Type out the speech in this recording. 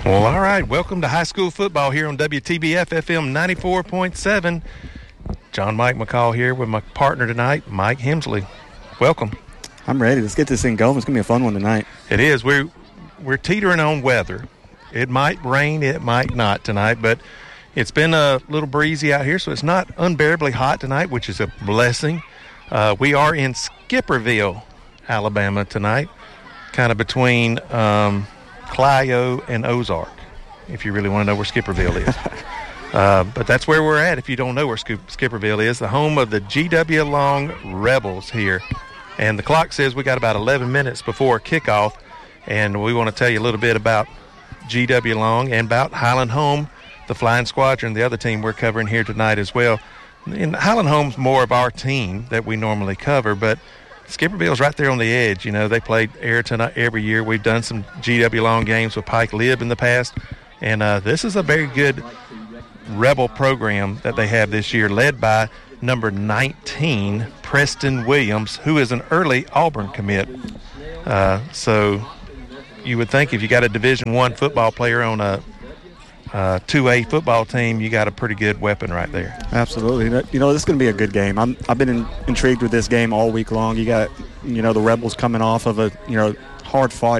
Well, all right. Welcome to high school football here on WTBF FM 94.7. John Mike McCall here with my partner tonight, Mike Hemsley. Welcome. I'm ready. Let's get this thing going. It's going to be a fun one tonight. It is. We're teetering on weather. It might rain, it might not tonight, but it's been a little breezy out here, so it's not unbearably hot tonight, which is a blessing. We are in Skipperville, Alabama tonight, kind of between Clio and Ozark, if you really want to know where Skipperville is. But that's where we're at if you don't know where Skipperville is, the home of the GW Long Rebels here. And the clock says we got about 11 minutes before kickoff, and we want to tell you a little bit about GW Long and about Highland Home, the Flying Squadron, the other team we're covering here tonight as well. And Highland Home's more of our team that we normally cover, but Skipperville's right there on the edge. You know, they play Ayrton every year. We've done some GW Long games with Pike Lib in the past, and this is a very good Rebel program that they have this year, led by number 19, Preston Williams, who is an early Auburn commit. So you would think if you got a Division I football player on a 2A football team, you got a pretty good weapon right there. Absolutely. You know, this is going to be a good game. I've been intrigued with this game all week long. You got, the Rebels coming off of a, hard-fought